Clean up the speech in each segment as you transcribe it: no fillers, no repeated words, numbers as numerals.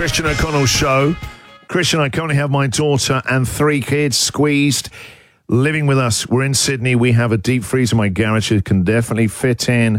Christian O'Connell show. Christian, I currently have my daughter and 3 kids squeezed, living with us. We're in Sydney. We have a deep freezer in my garage. It can definitely fit in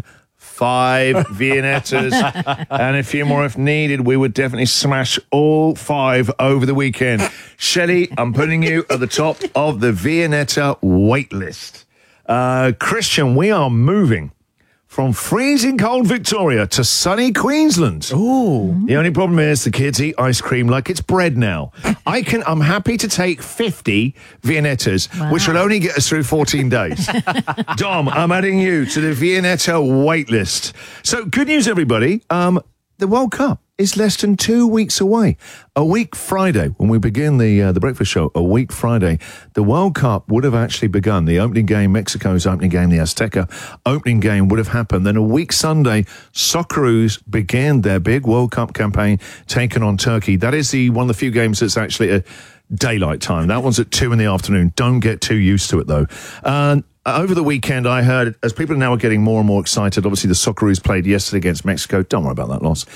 5 Viennettas and a few more if needed. We would definitely smash all 5 over the weekend. Shelley, I'm putting you at the top of the Viennetta wait list. Christian, we are moving from freezing cold Victoria to sunny Queensland. Ooh. The only problem is the kids eat ice cream like it's bread now. I'm happy to take 50 Viennettas, which will only get us through 14 days. Dom, I'm adding you to the Viennetta wait list. So good news, everybody. The World Cup is less than 2 weeks away. A week Friday, when we begin the breakfast show, a week Friday, the World Cup would have actually begun. The opening game, Mexico's opening game, the Azteca opening game would have happened. Then a week Sunday, Socceroos began their big World Cup campaign, taken on Turkey. That is one of the few games that's actually a daylight time. That one's at 2 in the afternoon. Don't get too used to it, though. Over the weekend, I heard, as people now are getting more and more excited, obviously the Socceroos played yesterday against Mexico. Don't worry about that loss.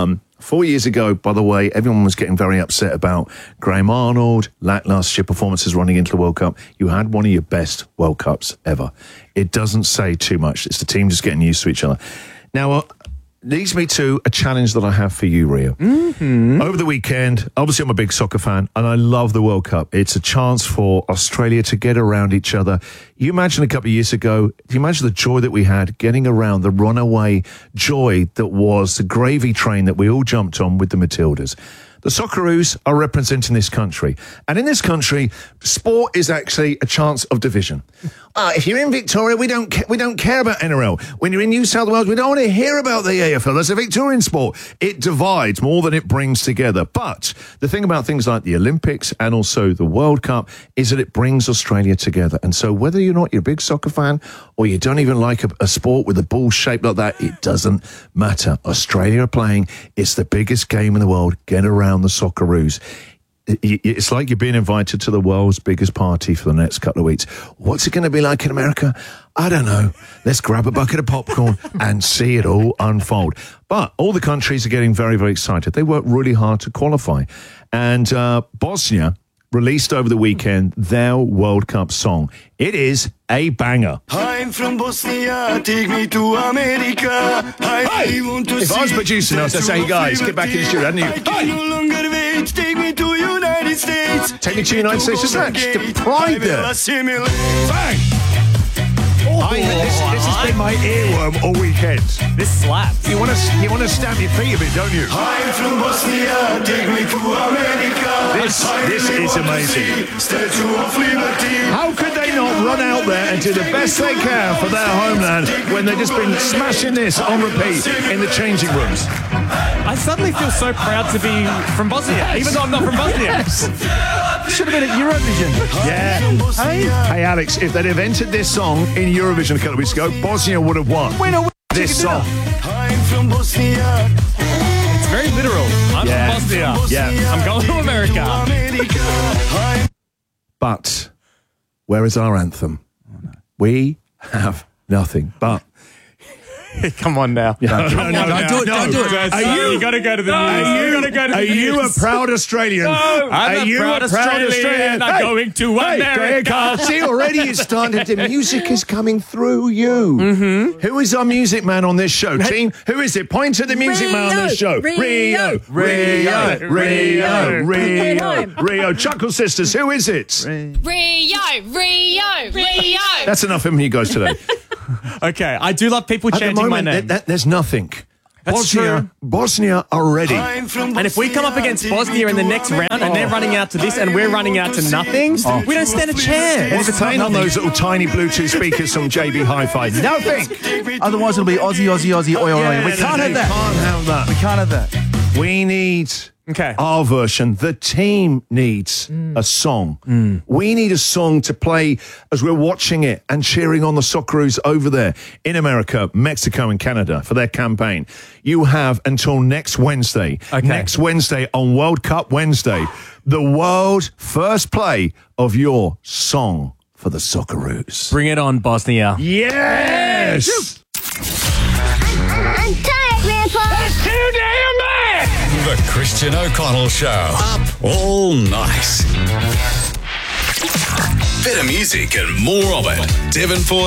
4 years ago, by the way, everyone was getting very upset about Graham Arnold, lacklustre performances running into the World Cup. You had one of your best World Cups ever. It doesn't say too much. It's the team just getting used to each other. Now, leads me to a challenge that I have for you, Rio. Mm-hmm. Over the weekend, obviously I'm a big soccer fan, and I love the World Cup. It's a chance for Australia to get around each other. You imagine a couple of years ago, do you imagine the joy that we had getting around, the runaway joy that was the gravy train that we all jumped on with the Matildas? The Socceroos are representing this country. And in this country, sport is actually a chance of division. If you're in Victoria, we don't care about NRL. When you're in New South Wales, we don't want to hear about the AFL. That's a Victorian sport. It divides more than it brings together. But the thing about things like the Olympics and also the World Cup is that it brings Australia together. And so whether you're a big soccer fan or you don't even like a sport with a ball shaped like that, it doesn't matter. Australia are playing. It's the biggest game in the world. Get around the Socceroos. It's like you're being invited to the world's biggest party for the next couple of weeks. What's it going to be like in America? I don't know. Let's grab a bucket of popcorn and see it all unfold. But all the countries are getting very, very excited. They work really hard to qualify. And Bosnia released over the weekend their World Cup song. It is a banger. I'm from Bosnia, take me to America. If I was producing, I'd say, hey guys, get back in the studio, hadn't you? I can no longer wait, take me to United States. Take me to United States, just the pride there. Bang! This has been my earworm all weekend. This slaps. You want to stamp your feet a bit, don't you? I'm from Bosnia, take me to America. This is amazing. Statue of Liberty. How could they not run out there and do the best they can for their homeland when they've just been smashing this on repeat in the changing rooms? I suddenly feel so proud to be from Bosnia, even though I'm not from Bosnia. Should have been at Eurovision. Yeah. Hey, Alex, if they'd have entered this song in Eurovision a couple of weeks ago, Bosnia would have won. This song. I'm from Bosnia. It's very literal. I'm from Bosnia. Yeah. I'm going to America. But where is our anthem? We have nothing. But come on now. No, Don't do it. You got to go to the news. Are you a proud Australian? No, I'm a proud Australian. I'm going to America. See, already it's started. The music is coming through you. Mm-hmm. Who is our music man on this show, team? Who is it? Point to the music man on this show. Rio. Chuckle Sisters. Who is it? Rio. That's enough from you guys today. Okay, I do love people chanting my name. There's nothing. That's true. Bosnia are ready. And if we come up against Bosnia in the next round and they're running out to this and we're running out to nothing, we don't stand a chance. Entertain on those little tiny Bluetooth speakers from JB Hi-Fi. Nothing. Otherwise it'll be Aussie, oi, oi, oi. We can't have that. We can't have that. We need our version. The team needs a song. We need a song to play as we're watching it and cheering on the Socceroos over there in America, Mexico and Canada for their campaign. You have until next Wednesday. Next Wednesday on World Cup Wednesday, the world's first play of your song for the Socceroos. Bring it on, Bosnia. Yes! I'm tired, Grandpa. That's too damn bad! The The Christian O'Connell Show. Up all night. Better music and more of it. Devonport